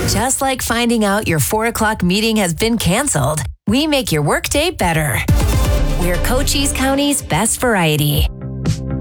Just like finding out your 4 o'clock meeting has been canceled, we make your workday better. We're Cochise County's best variety.